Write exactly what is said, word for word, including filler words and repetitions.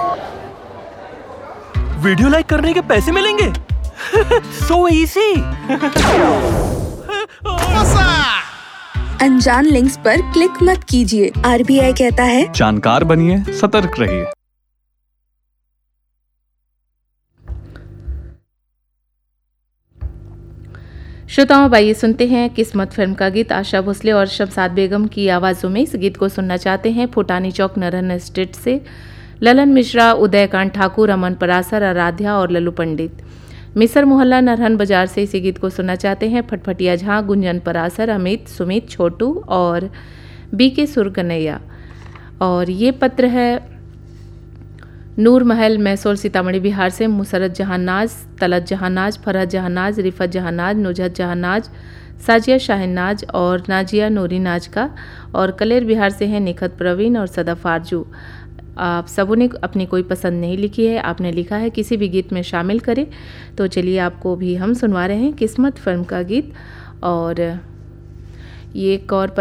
Video like करने के पैसे मिलेंगे? So easy. अनजान लिंक्स पर क्लिक मत कीजिए। आरबीआई कहता है जानकार बनिए, सतर्क रहिए। श्रोताओं, अब आइए सुनते हैं किस्मत फिल्म का गीत। आशा भोसले और शमशाद बेगम की आवाज़ों में इस गीत को सुनना चाहते हैं फुटानी चौक नरहन एस्टेट से ललन मिश्रा, उदयकांत ठाकुर, अमन परासर, आराध्या और लल्लू पंडित। मिसर मोहल्ला नरहन बाजार से इसी गीत को सुनना चाहते हैं फटफटिया झा, गुंजन परासर, अमित, सुमित, छोटू और बी के सुरगनैया। और ये पत्र है नूर महल मैसूर सीतामढ़ी बिहार से मुसरत जहानाज, तलत जहानाज, फरहत जहानाज, रिफत जहानाज, नुजहत जहानाज, साजिया शाहनाज और नाजिया नूरी नाज का। और कलेर बिहार से हैं निखत प्रवीण और सदफ आरजू। आप सबों ने अपनी कोई पसंद नहीं लिखी है, आपने लिखा है किसी भी गीत में शामिल करें। तो चलिए आपको भी हम सुनवा रहे हैं किस्मत फिल्म का गीत। और ये एक और